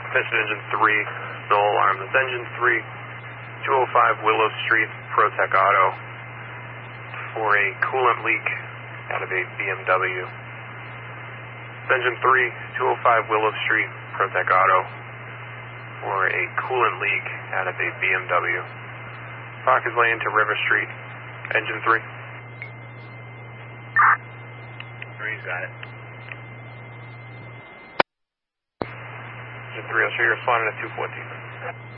Attention engine 3, no alarm. This engine 3, 205 Willow Street, Protec Auto, for a coolant leak out of a BMW. Engine 3, 205 Willow Street, Protec Auto, for a coolant leak out of a BMW. Fox Lane to River Street, engine 3. 3's got it. Engine 3, I'll show you responding at 214.